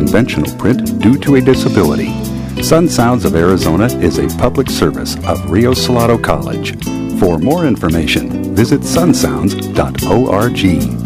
conventional print due to a disability. Sun Sounds of Arizona is a public service of Rio Salado College. For more information, visit sunsounds.org.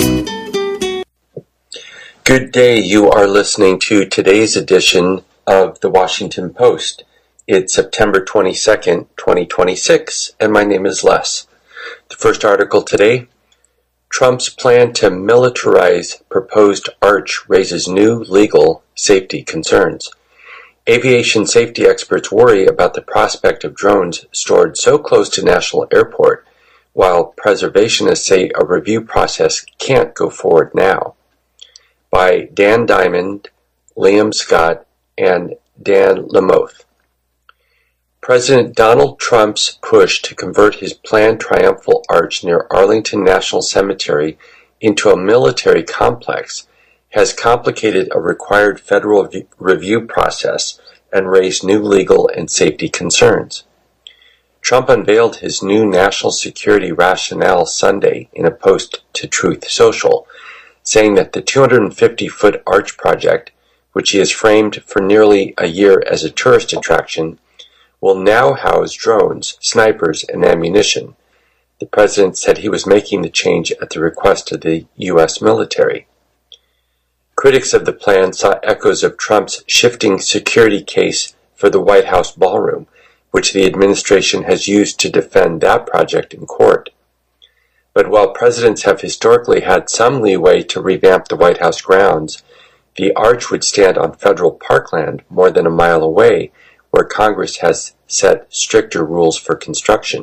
Good day. You are listening to today's edition of the Washington Post. It's September 22nd, 2026, and my name is Les. The first article today, Trump's plan to militarize proposed arch raises new legal safety concerns. Aviation safety experts worry about the prospect of drones stored so close to National Airport, while preservationists say a review process can't go forward now. By Dan Diamond, Liam Scott, and Dan Lamothe. President Donald Trump's push to convert his planned triumphal arch near Arlington National Cemetery into a military complex has complicated a required federal review process and raised new legal and safety concerns. Trump unveiled his new national security rationale Sunday in a post to Truth Social, saying that the 250-foot arch project, which he has framed for nearly a year as a tourist attraction, will now house drones, snipers, and ammunition. The president said he was making the change at the request of the U.S. military. Critics of the plan saw echoes of Trump's shifting security case for the White House ballroom, which the administration has used to defend that project in court. But while presidents have historically had some leeway to revamp the White House grounds, the arch would stand on federal parkland more than a mile away, where Congress has set stricter rules for construction.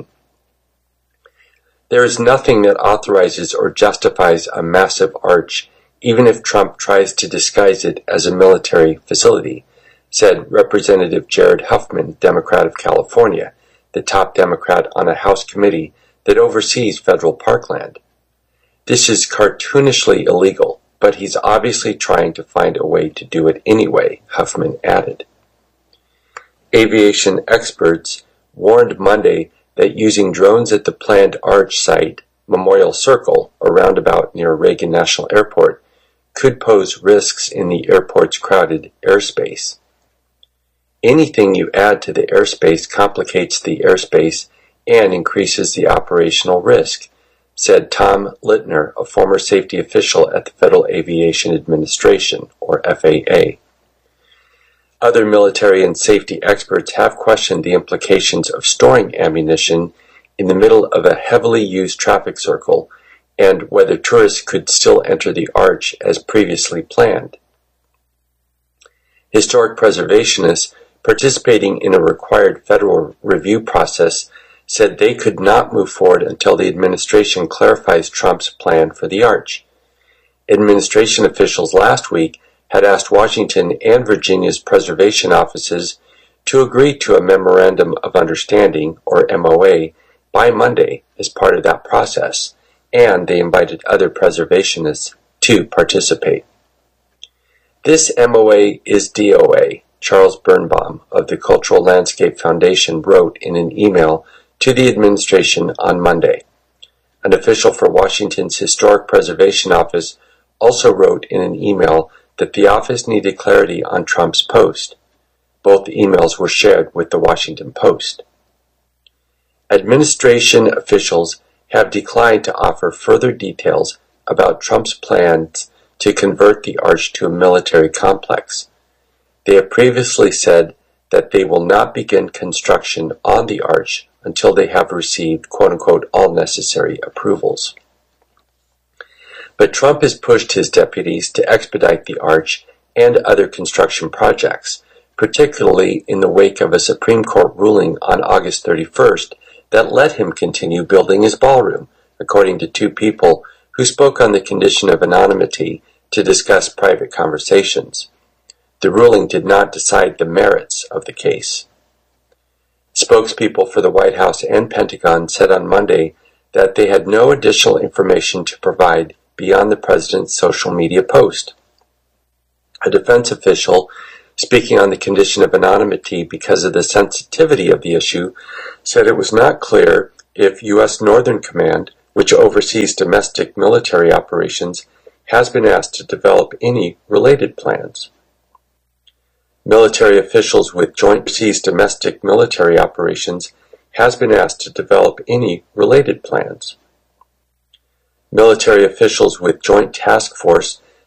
There is nothing that authorizes or justifies a massive arch, even if Trump tries to disguise it as a military facility, said Representative Jared Huffman, Democrat of California, the top Democrat on a House committee that oversees federal parkland. This is cartoonishly illegal, but he's obviously trying to find a way to do it anyway, Huffman added. Aviation experts warned Monday that using drones at the planned arch site, Memorial Circle, a roundabout near Reagan National Airport, could pose risks in the airport's crowded airspace. Anything you add to the airspace complicates the airspace and increases the operational risk, said Tom Littner, a former safety official at the Federal Aviation Administration, or FAA. Other military and safety experts have questioned the implications of storing ammunition in the middle of a heavily used traffic circle and whether tourists could still enter the arch as previously planned. Historic preservationists participating in a required federal review process said they could not move forward until the administration clarifies Trump's plan for the arch. Administration officials last week had asked Washington and Virginia's preservation offices to agree to a Memorandum of Understanding, or MOA, by Monday as part of that process, and they invited other preservationists to participate. This MOA is DOA, Charles Birnbaum of the Cultural Landscape Foundation wrote in an email to the administration on Monday. An official for Washington's Historic Preservation Office also wrote in an email that the office needed clarity on Trump's post. Both emails were shared with the Washington Post. Administration officials have declined to offer further details about Trump's plans to convert the arch to a military complex. They have previously said that they will not begin construction on the arch until they have received, quote-unquote, all necessary approvals. But Trump has pushed his deputies to expedite the arch and other construction projects, particularly in the wake of a Supreme Court ruling on August 31st that let him continue building his ballroom, according to two people who spoke on the condition of anonymity to discuss private conversations. The ruling did not decide the merits of the case. Spokespeople for the White House and Pentagon said on Monday that they had no additional information to provide beyond the president's social media post. A defense official, speaking on the condition of anonymity because of the sensitivity of the issue, said it was not clear if U.S. Northern Command, which oversees domestic military operations, has been asked to develop any related plans. Military officials with joint overseas domestic military operations has been asked to develop any related plans. Military officials with Joint Task Force